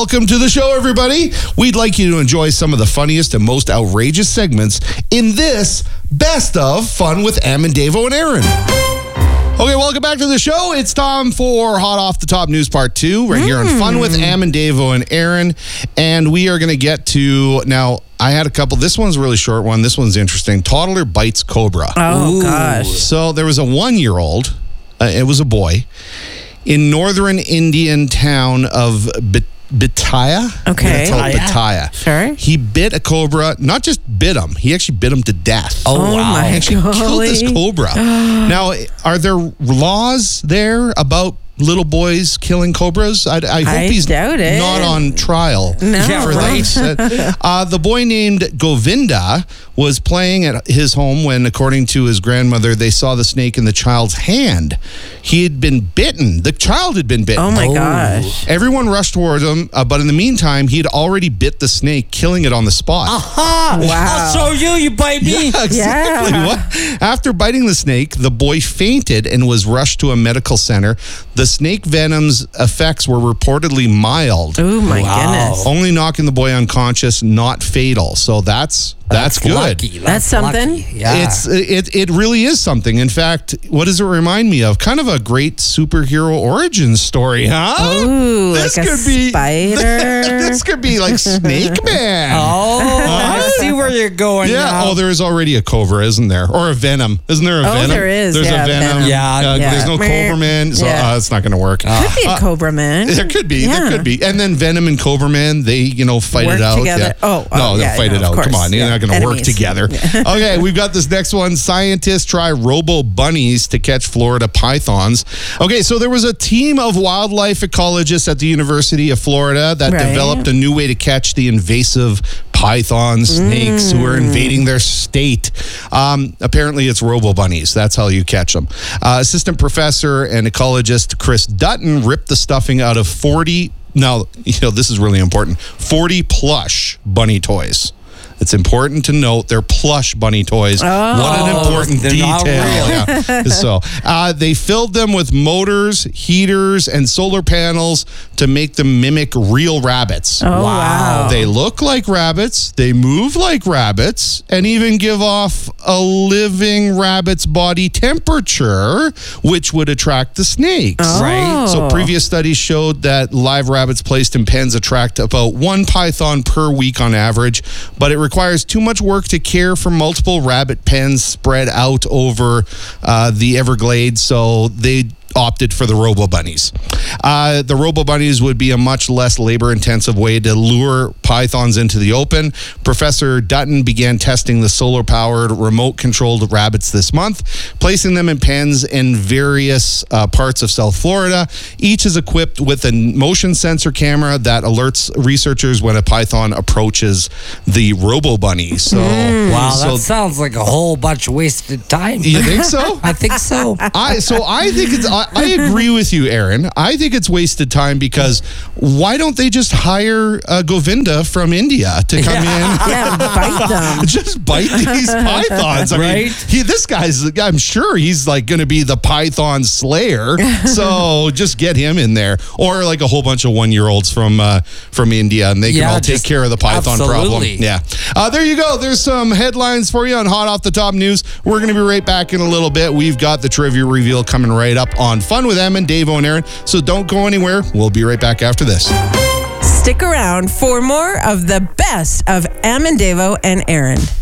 Welcome to the show, everybody. We'd like you to enjoy some of the funniest and most outrageous segments in this Best of Fun with Am and Davo and Aaron. Okay, welcome back to the show. It's time for Hot Off the Top News Part 2. Right here on Fun with Am and Davo and Aaron. And we are going to get to, now, I had a couple. This one's a really short one. This one's interesting. Toddler bites cobra. Oh, gosh. So there was a 1-year-old, it was a boy, in northern Indian town of Bataya. Okay. Bataya. Sure. He bit a cobra, not just bit him, he actually bit him to death. Oh, wow. My He actually killed this cobra. Now, are there laws there about little boys killing cobras? I hope he's doubt it. not on trial No. Yeah, for that. The boy named Govinda was playing at his home when, according to his grandmother, they saw the snake in the child's hand. He had been bitten. The child had been bitten. Oh, my gosh. Everyone rushed towards him, but in the meantime, he had already bit the snake, killing it on the spot. Aha! Wow. I'll show you bite me. Yeah, exactly. Yeah. What? After biting the snake, the boy fainted and was rushed to a medical center. The snake venom's effects were reportedly mild. Oh, my goodness. Only knocking the boy unconscious, not fatal. So that's good. Lucky. That's something. Lucky. Yeah. It really is something. In fact, what does it remind me of? Kind of a great superhero origin story, huh? Ooh, like a spider. This could be like Snake Man. I see where you're going now. Oh, there is already a cobra, isn't there? Or a venom. Isn't there a venom? there is. There's Yeah, a venom. Yeah. There's no cobra man, so it's not going to work. Could be a cobra man. There could be. Yeah. There could be. And then Venom and Cobra Man, they, fight Work it out. together. Yeah. No, they'll fight it of out. course. Come on. They're not going to work Enemies. together. Okay, we've got this next one. Scientists try robo bunnies to catch Florida pythons. Okay, so there was a team of wildlife ecologists at the University of Florida that developed a new way to catch the invasive python snakes who are invading their state. Apparently, it's robo bunnies. That's how you catch them. Assistant professor and ecologist Chris Dutton ripped the stuffing out of 40. Now, this is really important. 40 plush bunny toys. It's important to note they're plush bunny toys. Oh. What an important They're detail. not real. Yeah. So they filled them with motors, heaters, and solar panels to make them mimic real rabbits. Oh, wow. They look like rabbits, they move like rabbits, and even give off a living rabbit's body temperature, which would attract the snakes. Right. So previous studies showed that live rabbits placed in pens attract about 1 python per week on average, but it requires too much work to care for multiple rabbit pens spread out over the Everglades, so they opted for the robo bunnies. The robo bunnies would be a much less labor-intensive way to lure pythons into the open. Professor Dutton began testing the solar-powered, remote-controlled rabbits this month, placing them in pens in various parts of South Florida. Each is equipped with a motion sensor camera that alerts researchers when a python approaches the robo bunny. So, Wow, that sounds like a whole bunch of wasted time. You think so? I think so. I agree with you, Aaron. I think it's wasted time because why don't they just hire Govinda from India to come in? Yeah, bite them. Just bite these pythons. I mean, Right? this guy's, I'm sure he's like going to be the python slayer. So just get him in there. Or like a whole bunch of 1-year-olds from India, and they can all take care of the python problem. absolutely. Yeah. There you go. There's some headlines for you on Hot Off the Top News. We're going to be right back in a little bit. We've got the trivia reveal coming right up on Fun with Em and Davo and Aaron. So don't go anywhere. We'll be right back after this. Stick around for more of the best of Am and Davo and Aaron.